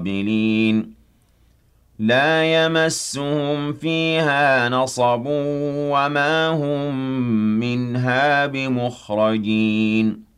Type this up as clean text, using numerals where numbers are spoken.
قابلين لا يمسهم فيها نصب وما هم منها بمخرجين